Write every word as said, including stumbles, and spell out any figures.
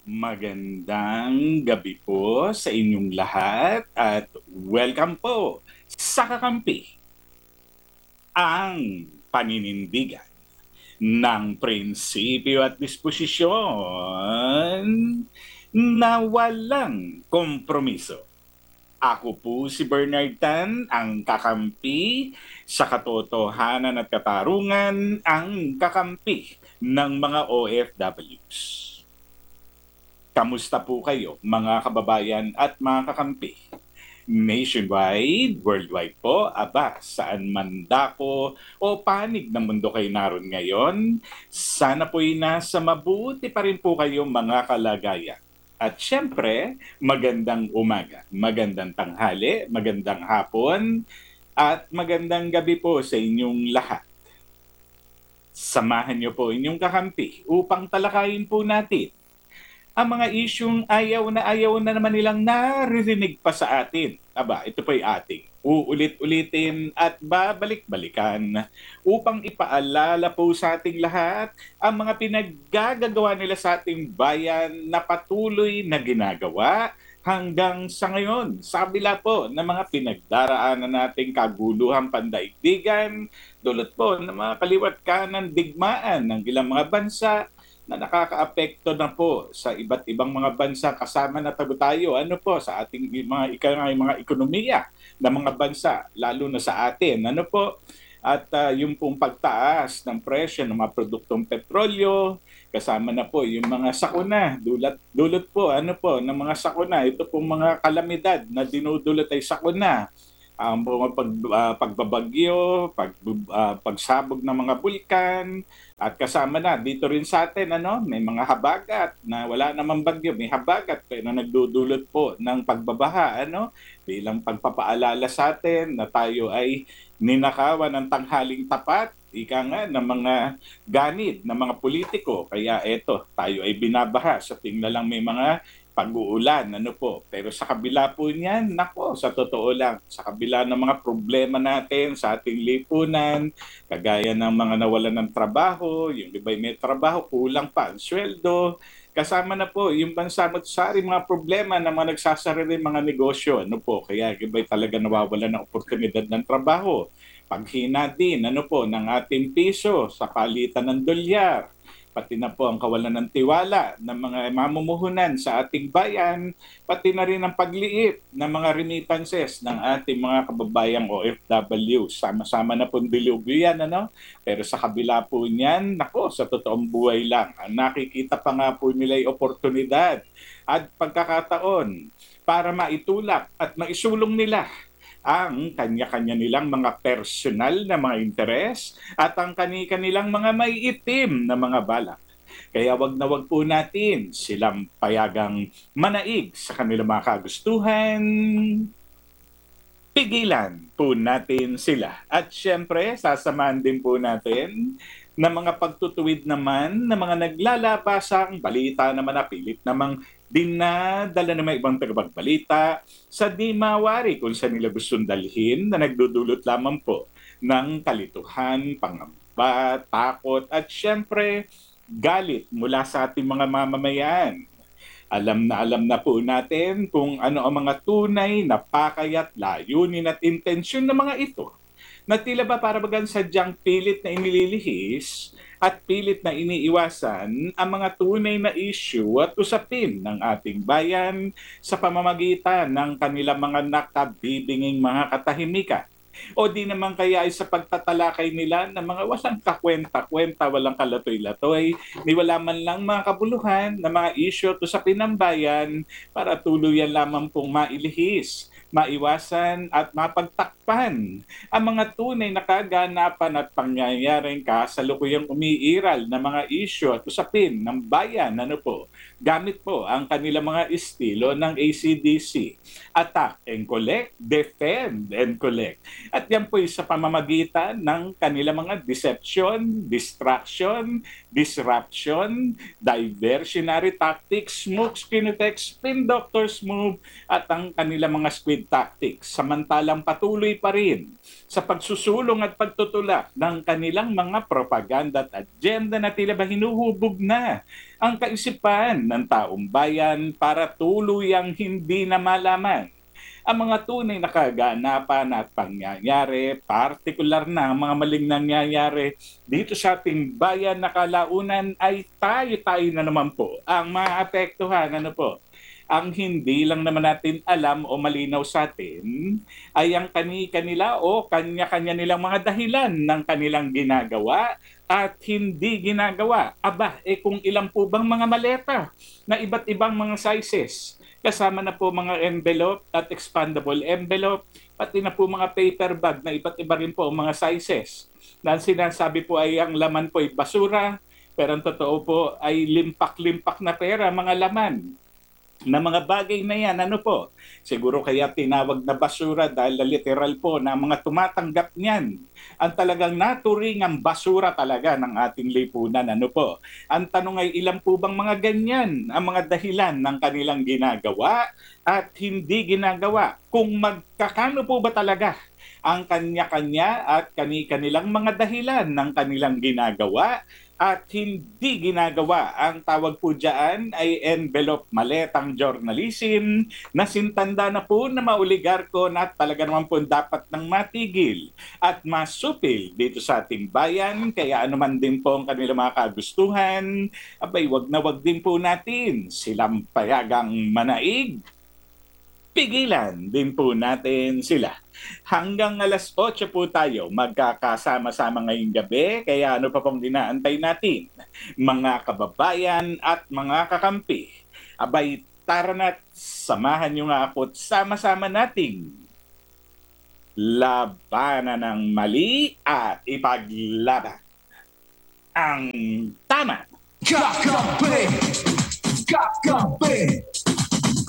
Magandang gabi po sa inyong lahat at welcome po sa Kakampi, ang paninindigan ng prinsipyo at disposisyon na walang kompromiso. Ako po si Bernard Tan, ang kakampi sa katotohanan at katarungan, ang kakampi ng mga O F Ws. Kamusta po kayo, mga kababayan at mga kakampi? Nationwide, worldwide po, aba, saan man dako o panig ng mundo kayo naroon ngayon, sana po'y nasa mabuti pa rin po kayo mga kalagayan. At syempre, magandang umaga, magandang tanghali, magandang hapon, at magandang gabi po sa inyong lahat. Samahan niyo po inyong kakampi upang talakayin po natin ang mga isyung ayaw na ayaw na naman nilang naririnig pa sa atin. Aba, ito po'y ating uulit-ulitin at babalik-balikan upang ipaalala po sa ating lahat ang mga pinaggagawa nila sa ating bayan na patuloy na ginagawa hanggang sa ngayon. Sa kabila po ng mga pinagdaraanan nating kaguluhan pandaigdigan, dulot po ng mga kaliwat kanan digmaan ng ilang mga bansa na nakakaapekto na po sa iba't ibang mga bansa kasama na tabo tayo ano po sa ating mga ika mga ekonomiya ng mga bansa lalo na sa atin ano po at uh, yung pong pagtaas ng presyo ng mga produktong petrolyo kasama na po yung mga sakuna dulot dulot po ano po ng mga sakuna ito pong mga kalamidad na dinudulot ay sakuna ang mga pag, uh, pagbabagyo, pag, uh, pagsabog ng mga bulkan, at kasama na dito rin sa atin, ano, may mga habagat na wala namang bagyo, may habagat pero nagdudulot po ng pagbabaha, ano, bilang pagpapaalala sa atin na tayo ay ninakawan ng tanghaling tapat, ika nga ng mga ganid ng mga politiko. Kaya eto, tayo ay binabaha sa tingin lang may mga pag-uulan, ano po. Pero sa kabila po niyan, nako, sa totoo lang, sa kabila ng mga problema natin sa ating lipunan, kagaya ng mga nawalan ng trabaho, yung iba may trabaho, kulang pa ang sweldo, kasama na po yung bansamot-sari mga problema ng mga nagsasarili mga negosyo, ano po. Kaya iba talaga nawawalan ng oportunidad ng trabaho. Paghina din, ano po, ng ating piso sa palitan ng dolyar, pati na po ang kawalan ng tiwala ng mga mamumuhunan sa ating bayan, pati na rin ang pagliit ng mga remittances ng ating mga kababayang O F W. Sama-sama na po dilubyo yan, ano? Pero sa kabila po niyan, nako, sa totoong buhay lang, ang nakikita pa nga po nila ay oportunidad at pagkakataon para maitulak at maisulong nila ang kanya-kanya nilang mga personal na mga interes at ang kani-kanilang mga maiitim na mga balak. Kaya wag na wag po natin silang payagang manaig sa kanilang mga kagustuhan, pigilan po natin sila. At syempre, sasamahan din po natin na mga pagtutuwid naman na mga naglalabasang balita naman na pilit namang dinadala ng mga ibang tagapagbalita sa di mawari kung saan nila gustong dalhin na nagdudulot lamang po ng kalituhan, pangamba, takot at syempre galit mula sa ating mga mamamayan. Alam na alam na po natin kung ano ang mga tunay na pakayat, layunin at intensyon ng mga ito na tila ba para bagang sadyang pilit na inililihis at pilit na iniiwasan ang mga tunay na issue at usapin ng ating bayan sa pamamagitan ng kanilang mga nakabibinging mga katahimikan. O di naman kaya ay sa pagtatalakay nila ng mga walang kakwenta-kwenta, walang kalatoy-latoy, ni wala man lang mga kabuluhan na mga issue at usapin ng bayan para tuluyan lamang pong mailihis, maiwasan at mapagtakpan ang mga tunay na kaganapan at pangyayaring kasalukuyang umiiral na mga issue at usapin ng bayan. Ano po? Gamit po ang kanilang mga estilo ng A C D C. Attack and collect, defend and collect. At yan po sa pamamagitan ng kanilang mga deception, distraction, disruption, diversionary tactics, smoke screen effects, spin doctors move, at ang kanilang mga squid defensive tactics samantalang patuloy pa rin sa pagsusulong at pagtutulak ng kanilang mga propaganda at agenda na tila ba hinuhubog na ang kaisipan ng taong bayan para tuluyang hindi na malaman ang mga tunay na kaganapan at pangyayari, partikular na ang mga maling nangyayari dito sa ating bayan na kalaunan ay tayo-tayo na naman po ang maapektuhan. Ano po? Ang hindi lang naman natin alam o malinaw sa atin ay ang kani-kanila o kanya-kanya nilang mga dahilan ng kanilang ginagawa at hindi ginagawa. Aba, eh kung ilang po bang mga maleta na iba't ibang mga sizes, kasama na po mga envelope at expandable envelope, pati na po mga paper bag na iba't iba rin po ang mga sizes. Na sinasabi po ay ang laman po ay basura, pero ang totoo po ay limpak-limpak na pera, mga laman na mga bagay na yan, ano po, siguro kaya tinawag na basura dahil literal po na mga tumatanggap niyan ang talagang naturingang basura talaga ng ating lipunan, ano po. Ang tanong ay ilan po bang mga ganyan ang mga dahilan ng kanilang ginagawa at hindi ginagawa? Kung magkakano po ba talaga ang kanya-kanya at kani-kanilang mga dahilan ng kanilang ginagawa at hindi ginagawa. Ang tawag po dyan ay envelope maletang journalism na sintanda na po na mauligarko na talaga naman po dapat nang matigil at masupil dito sa ating bayan. Kaya anuman din po ang kanilang mga kagustuhan, abay wag na wag din po natin silang payagang manaig. Pigilan din po natin sila. Hanggang alas otso po tayo magkakasama-sama ngayong gabi. Kaya ano pa pong inaantay natin? Mga kababayan at mga kakampi. Abay, tara na't samahan nyo nga ako at sama-sama nating labanan ng mali at ipaglaban ang tama. Kakampi! Kakampi!